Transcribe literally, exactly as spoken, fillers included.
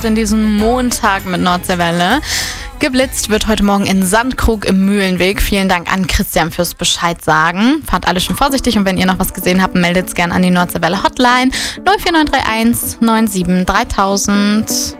In diesem Montag mit Nordseewelle. Geblitzt wird heute Morgen in Sandkrug im Mühlenweg. Vielen Dank an Christian fürs Bescheid sagen. Fahrt alle schon vorsichtig und wenn ihr noch was gesehen habt, meldet es gerne an die Nordseewelle Hotline null vier neun drei eins neun sieben dreitausend.